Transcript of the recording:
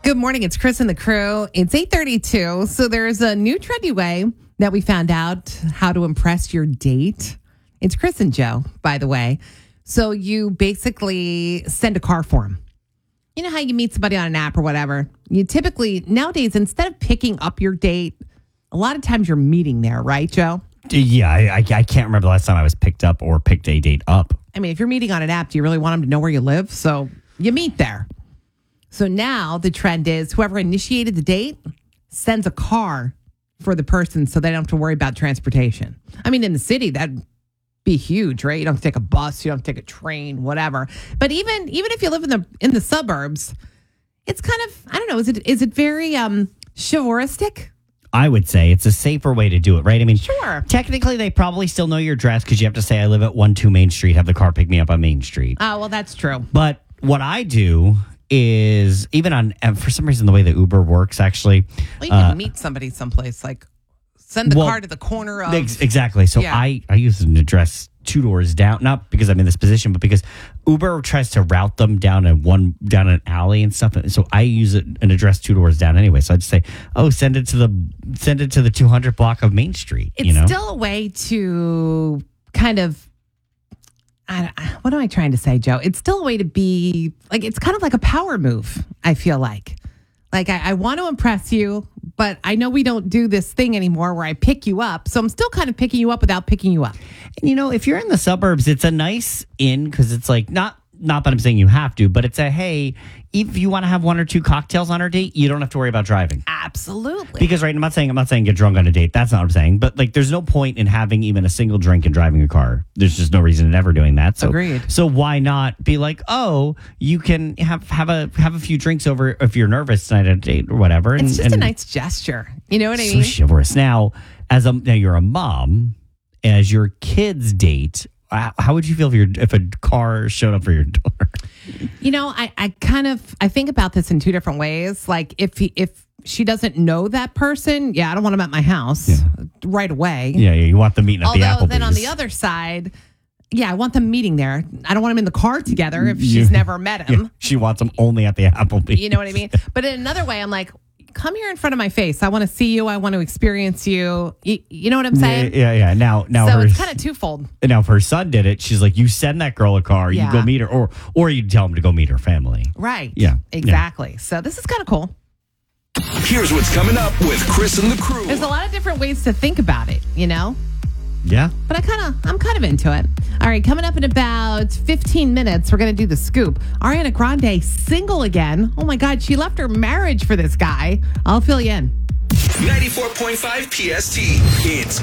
Good morning. It's Chris and the crew. It's 8:32. So there's a new trendy way that we found out how to impress your date. It's Chris and Joe, by the way. So you basically send a car for them. You know how you meet somebody on an app or whatever? You typically, nowadays, instead of picking up your date, a lot of times you're meeting there, right, Joe? Yeah, I can't remember the last time I was picked up or picked a date up. I mean, if you're meeting on an app, do you really want them to know where you live? So you meet there. So now the trend is whoever initiated the date sends a car for the person so they don't have to worry about transportation. I mean, in the city, that'd be huge, right? You don't have to take a bus, you don't have to take a train, whatever. But even if you live in the suburbs, it's kind of, I don't know, is it very chivalristic? I would say it's a safer way to do it, right? I mean, Sure. Technically, they probably still know your address because you have to say, I live at 12 Main Street, have the car pick me up on Main Street. Oh, well, that's true. But what I do is, even on, for some reason, the way the Uber works, actually. Well, you can meet somebody someplace, like send the car to the corner of. Exactly. So Yeah. I use an address 2 doors down, not because I'm in this position, but because Uber tries to route them down an alley and stuff. So I use an address 2 doors down anyway. So I just say, oh, send it to the 200 block of Main Street. It's still a way to kind of. What am I trying to say, Joe? It's still a way to be like, it's kind of like a power move, I feel like. Like, I want to impress you, but I know we don't do this thing anymore where I pick you up. So I'm still kind of picking you up without picking you up. And, if you're in the suburbs, it's a nice in because it's like, not that I'm saying you have to, but it's a, hey, if you want to have 1 or 2 cocktails on our date, you don't have to worry about driving. Absolutely. Because, right, I'm not saying get drunk on a date. That's not what I'm saying. But, like, there's no point in having even a single drink and driving a car. There's just no reason in ever doing that. So, Agreed. So why not be like, oh, you can have a few drinks over if you're nervous tonight at a date or whatever. It's just a nice gesture. You know what I so mean? chivalrous. Now, now you're a mom, as your kid's date, how would you feel if a car showed up for your door? I think about this in 2 different ways. Like if she doesn't know that person, I don't want them at my house right away. Yeah, you want them meeting at the Applebee's. Although then on the other side, I want them meeting there. I don't want them in the car together if she's never met him. Yeah, she wants them only at the Applebee's. You know what I mean? But in another way, I'm like, come here in front of my face. I want to see you. I want to experience you. You know what I'm saying? Yeah. Now so it's kind of twofold. Now, if her son did it, she's like, you send that girl a car, you go meet her, or you tell him to go meet her family. Right. Yeah. Exactly. Yeah. So this is kind of cool. Here's what's coming up with Chris and the crew. There's a lot of different ways to think about it, Yeah. But I'm kind of into it. All right, coming up in about 15 minutes, we're going to do the scoop. Ariana Grande single again. Oh my God, she left her marriage for this guy. I'll fill you in. 94.5 PST. It's